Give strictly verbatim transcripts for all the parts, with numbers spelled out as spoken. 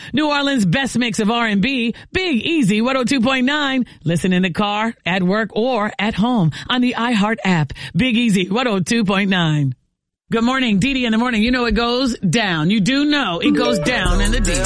New Orleans' best mix of R and B, Big Easy one oh two point nine. Listen in the car, at work, or at home on the iHeart app. Big Easy one oh two point nine. Good morning, Dee Dee in the morning. You know it goes down. You do know it goes down in the D.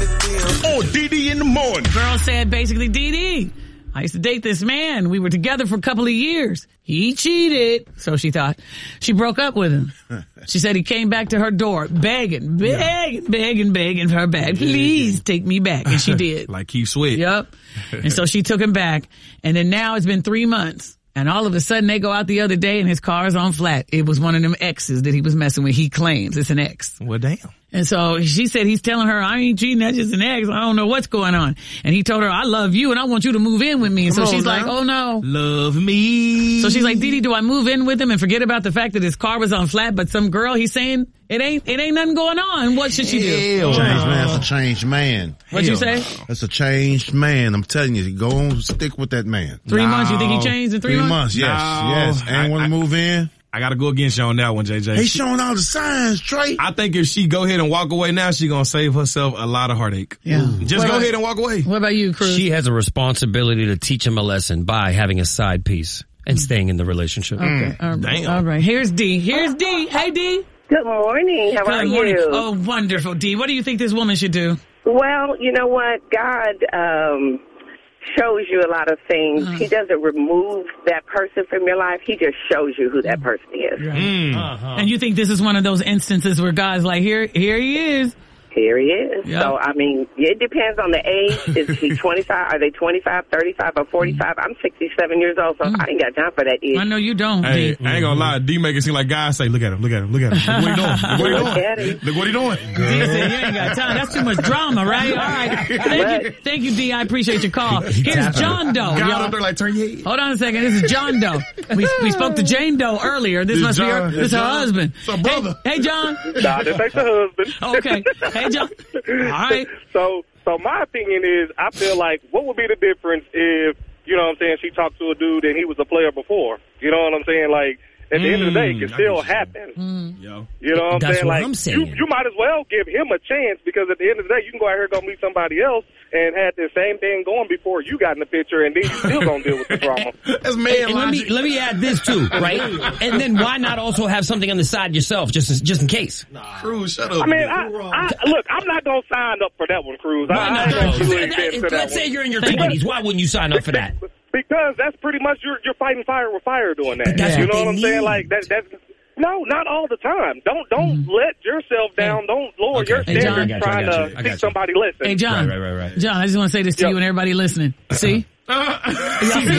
Oh, Dee Dee in the morning. Girl said basically, Dee Dee, I used to date this man. We were together for a couple of years. He cheated, so she thought. She broke up with him. She said he came back to her door begging, begging, begging, begging for her back. Please take me back. And she did. Like Keith Sweat. Yep. And so she took him back. And then now it's been three months. And all of a sudden they go out the other day and his car is on flat. It was one of them exes that he was messing with. He claims it's an ex. Well, damn. And so she said he's telling her, I ain't cheating, that's just an ex. I don't know what's going on. And he told her, I love you and I want you to move in with me. And so she's like, oh no. Love me. So she's like, Dee Dee, do I move in with him and forget about the fact that his car was on flat, but some girl, he's saying it ain't, it ain't nothing going on. What should she do? Hell changed man, that's a changed man. What'd you say? That's a changed man. I'm telling you, go on, stick with that man. Three No. months, you think he changed in three, Three months? months, yes, No. yes. Ain't want to move in. I gotta go against you on that one, J J. He's showing all the signs, Trey. I think if she go ahead and walk away now, she gonna save herself a lot of heartache. Yeah. Just What go about- ahead and walk away. What about you, Cruz? She has a responsibility to teach him a lesson by having a side piece and staying in the relationship. Okay, all right. Damn. All right. Here's D. Here's D. Hey, D. Good morning. How Good are morning. you? Oh, wonderful, D. What do you think this woman should do? Well, you know what? God um, shows you a lot of things. Uh-huh. He doesn't remove that person from your life. He just shows you who that person is. Mm. Uh-huh. And you think this is one of those instances where God's like, here, here he is. Here he is. Yep. So, I mean, it depends on the age. Is he twenty-five? Are they twenty-five, thirty-five, or forty-five? I'm sixty-seven years old, so I ain't got time for that age. I know you don't, Hey, D. I ain't gonna lie. D make it seem like guys say, look at him, look at him, look at him. Look what he doing. Look what he Look at doing. him. Look what he doing. D said you ain't got time. That's too much drama, right? All right. Thank you, thank you, D. I appreciate your call. Here's John Doe. Guy y'all. up there like, turn your head. Hold on a second. This is John Doe. We we spoke to Jane Doe earlier. This This must be her. John- This her John- husband. Some brother. Hey, hey, John. Nah, this ain't the husband. Okay. Hey, John. All right. So, so my opinion is, I feel like, what would be the difference if, you know what I'm saying, she talked to a dude and he was a player before? You know what I'm saying? Like, at the end of the day, it can Mm, I still get you. happen. Yo. You know what I'm That's saying? what Like, I'm saying. You, you might as well give him a chance, because at the end of the day, you can go out here and go meet somebody else and had the same thing going before you got in the picture, and then you still gonna deal with the drama. That's man And let me logic. let me add this too, right? And then why not also have something on the side yourself, just just in case? Cruz, shut up. I mean, I, I, look, I'm not gonna sign up for that one, Cruz. I, Why I not? ain't actually been to that Let's say one. you're in your twenties. Why wouldn't you sign up for that? Because that's pretty much you're you're fighting fire with fire doing that. that's You what know they what I'm saying? need. Like that. That's no, not all the time. Don't don't let yourself down. Don't lower Okay. your Hey, John. standards I got you, I trying got you, I to got see you. somebody listen. Hey, John. Right, right, right, right. John, I just want to say this to Yep. you and everybody listening. See? Y'all see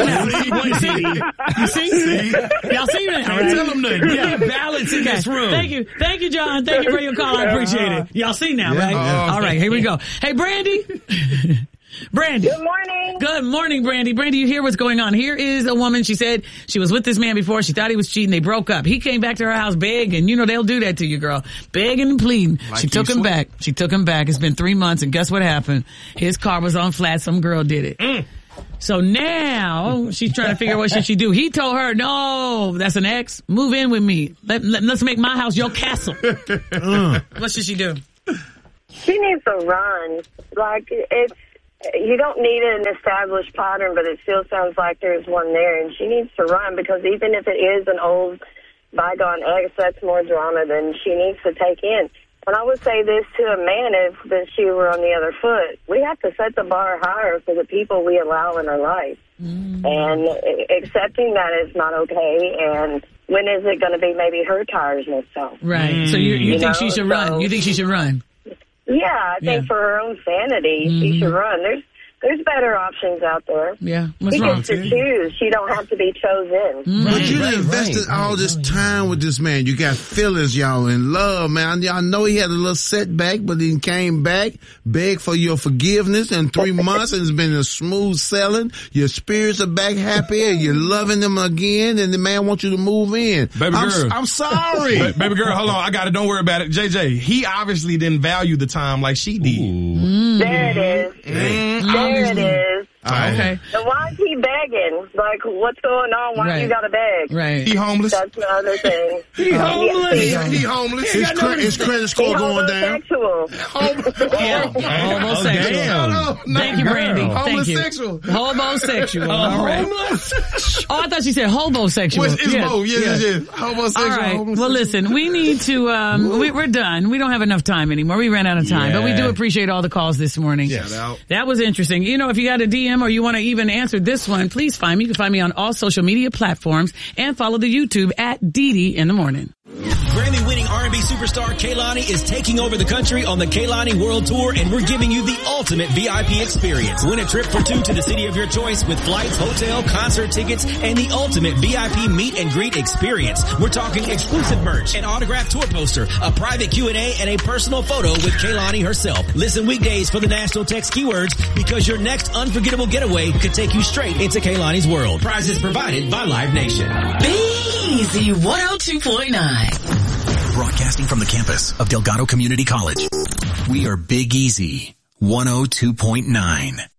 that? You see? Y'all see that? Can't tell him nothing. Yeah. Balance in this room. Thank you. Thank you, John. Thank you for your call. I appreciate it. Y'all see now, right? All right, here we go. Hey, Brandy. Brandy. Good morning. Good morning, Brandy. Brandy, you hear what's going on. Here is a woman. She said she was with this man before. She thought he was cheating. They broke up. He came back to her house begging. You know, they'll do that to you, girl. Begging and pleading. Like she took Keith him Sweat. back. She took him back. It's been three months, and guess what happened? His car was on flat. Some girl did it. Mm. So now she's trying to figure out what should she do. He told her, no, that's an ex. Move in with me. Let, let, let's make my house your castle. What should she do? She needs to run. Like, it's, you don't need an established pattern, but it still sounds like there's one there, and she needs to run, because even if it is an old bygone ex, that's more drama than she needs to take in. And I would say this to a man if the shoe were on the other foot. We have to set the bar higher for the people we allow in our life. Mm. And accepting that is not okay, and when is it going to be maybe her tiredness, so. Right. Mm. So you, you, you think know, she should so, run? You think she should run? Yeah, I think Yeah. for her own sanity, Mm-hmm. she should run. There's there's better options out there. Yeah. What's She wrong? gets to choose. She don't have to be chosen. Mm. But you right, invested right, all right, this right. time with this man. You got feelings, y'all in love, man. Y'all know he had a little setback, but he came back, begged for your forgiveness in three months, and it's been a smooth sailing. Your spirits are back happy, and you're loving him again, and the man wants you to move in. Baby I'm, girl. I'm sorry. Ba- Baby girl, hold on. I got it. Don't worry about it. J J, he obviously didn't value the time like she did. There it is. Mm, There obviously. it is. All right. Okay. And why is he begging? Like, what's going on? Why Right. you gotta beg? Right. He homeless. That's the other thing. He homeless. He, he homeless. His, cre- his credit He score going down. homosexual. Yeah. Homosexual. damn. No, no, Thank you, Brandy. girl. Thank you. Homosexual. Homosexual. All right. Oh, I thought she said homosexual. Well, it's Yeah. both. Yes, Yeah. yes, yes. Homosexual. All right. homosexual. Well, listen, we need to, um, we, we're done. We don't have enough time anymore. We ran out of time, but we do Yeah. appreciate all the calls this morning. Shout out. That was interesting. You know, if you got a D M or you want to even answer this one, please find me. You can find me on all social media platforms and follow the YouTube at Dee Dee in the Morning. Grammy-winning R and B superstar Kehlani is taking over the country on the Kehlani World Tour, and we're giving you the ultimate V I P experience. Win a trip for two to the city of your choice with flights, hotel, concert tickets, and the ultimate V I P meet and greet experience. We're talking exclusive merch, an autographed tour poster, a private Q and A, and a personal photo with Kehlani herself. Listen weekdays for the national text keywords, because your next unforgettable getaway could take you straight into Kehlani's world. Prizes provided by Live Nation. Be Easy one oh two point nine. Broadcasting from the campus of Delgado Community College. We are Big Easy one oh two point nine.